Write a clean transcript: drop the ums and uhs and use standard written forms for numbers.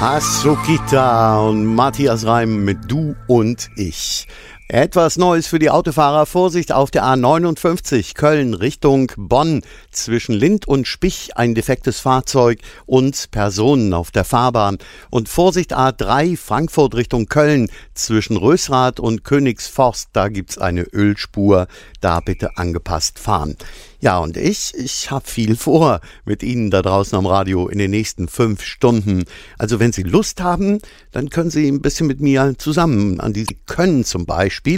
Asukita und Matthias Reim mit Du und Ich. Etwas Neues für die Autofahrer. Vorsicht auf der A59 Köln Richtung Bonn. Zwischen Lindt und Spich ein defektes Fahrzeug und Personen auf der Fahrbahn. Und Vorsicht A3 Frankfurt Richtung Köln. Zwischen Rösrath und Königsforst. Da gibt's eine Ölspur. Da bitte angepasst fahren. Ja, und ich habe viel vor mit Ihnen da draußen am Radio in den nächsten 5 Stunden. Also wenn Sie Lust haben, dann können Sie ein bisschen mit mir zusammen an diese können zum Beispiel